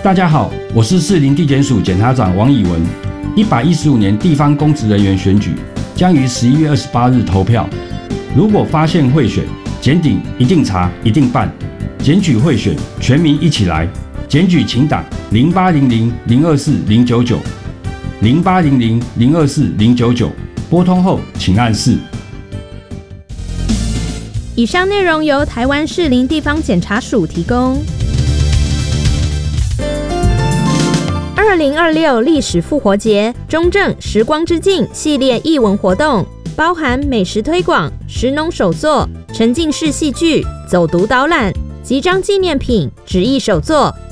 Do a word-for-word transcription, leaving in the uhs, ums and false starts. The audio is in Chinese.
大家好，我是士林地检署检察长王以文。一百一十五年地方公职人员选举将于十一月二十八日投票。如果发现贿选，检警一定查，一定办。检举贿选，全民一起来。检举请打零八零零零二四零九九零八零零零二四零九九，拨通后请按四。 以上内容由台湾士林地方检察署提供。二零二六历史复活节中正时光之境系列艺文活动，包含美食推广、食农手作、沉浸式戏剧、走读导览、集章纪念品、纸艺手作、